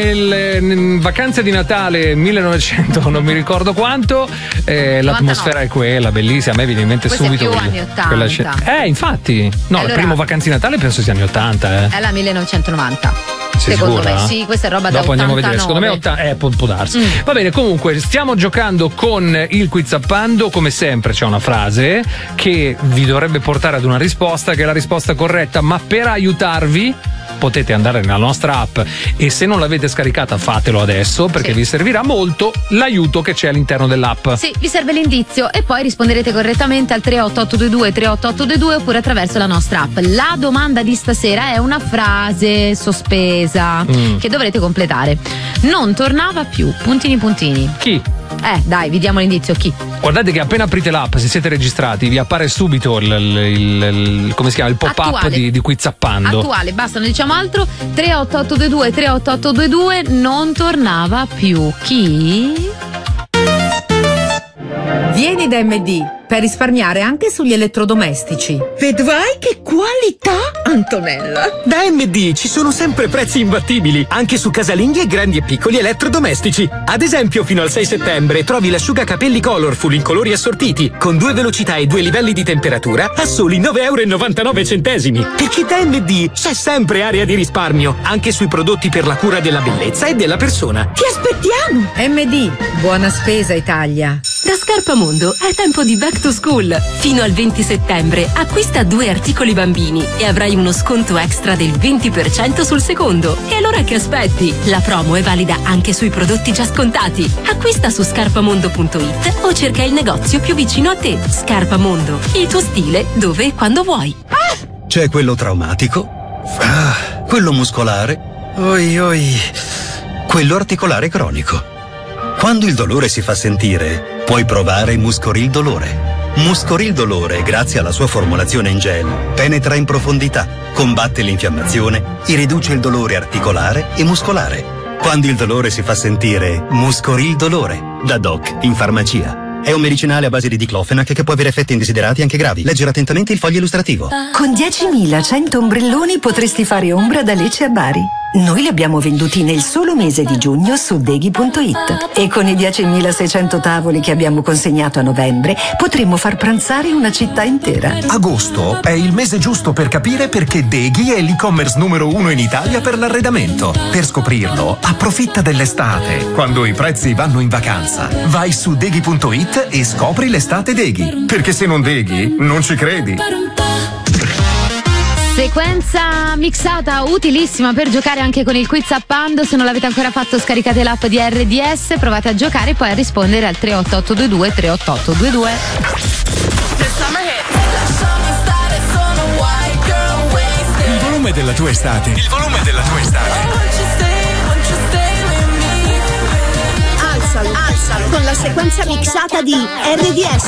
nel vacanze di Natale 1900 non mi ricordo quanto, l'atmosfera è quella bellissima, a me viene in mente questo subito è più anni 80. Infatti no, allora, il primo vacanze di Natale penso sia anni 80 è la 1990. Sei secondo sicura? me sì, questa è roba dopo da 89. andiamo a vedere, secondo me può darsi. Va bene, comunque stiamo giocando con il quiz appando, come sempre c'è una frase che vi dovrebbe portare ad una risposta che è la risposta corretta, ma per aiutarvi potete andare nella nostra app e se non l'avete scaricata fatelo adesso, perché vi servirà molto l'aiuto che c'è all'interno dell'app. Sì, vi serve l'indizio e poi risponderete correttamente al 38822 38822 oppure attraverso la nostra app. La domanda di stasera è una frase sospesa che dovrete completare. Non tornava più, puntini puntini. Chi? Dai, vi diamo l'indizio, chi? Guardate che appena aprite l'app, se siete registrati, vi appare subito il come si chiama? Il pop-up di quiz appando. Attuale, basta, non diciamo altro. 38822 38822, non tornava più. Chi? Vieni da MD per risparmiare anche sugli elettrodomestici. Vedrai che qualità, Antonella! Da MD ci sono sempre prezzi imbattibili, anche su casalinghi e grandi e piccoli elettrodomestici. Ad esempio, fino al 6 settembre trovi l'asciugacapelli Colorful in colori assortiti, con 2 velocità e 2 livelli di temperatura, a soli 9,99 €. Perché da MD c'è sempre area di risparmio, anche sui prodotti per la cura della bellezza e della persona. Ti aspettiamo! MD, buona spesa Italia. Da Scarpamondo è tempo di Back to School. Fino al 20 settembre acquista 2 articoli bambini e avrai uno sconto extra del 20% sul secondo. E allora che aspetti? La promo è valida anche sui prodotti già scontati. Acquista su scarpamondo.it o cerca il negozio più vicino a te. Scarpamondo, il tuo stile dove e quando vuoi. C'è quello traumatico, quello muscolare, quello articolare cronico. Quando il dolore si fa sentire, puoi provare Muscoril Dolore. Muscoril Dolore, grazie alla sua formulazione in gel, penetra in profondità, combatte l'infiammazione e riduce il dolore articolare e muscolare. Quando il dolore si fa sentire, Muscoril Dolore, da Doc in farmacia. È un medicinale a base di diclofenac che può avere effetti indesiderati anche gravi. Leggere attentamente il foglio illustrativo. Con 10.100 ombrelloni potresti fare ombra da Lecce a Bari. Noi li abbiamo venduti nel solo mese di giugno su Deghi.it e con i 10.600 tavoli che abbiamo consegnato a novembre potremmo far pranzare una città intera. Agosto è il mese giusto per capire perché Deghi è l'e-commerce numero 1 in Italia per l'arredamento. Per scoprirlo, approfitta dell'estate, quando i prezzi vanno in vacanza. Vai su Deghi.it e scopri l'estate Deghi, perché se non Deghi non ci credi. Sequenza mixata utilissima per giocare anche con il quiz appando. Se non l'avete ancora fatto, scaricate l'app di RDS, provate a giocare e poi a rispondere al 38822 38822. Il volume della tua estate. Il volume della tua estate. Alzalo con la sequenza mixata di RDS.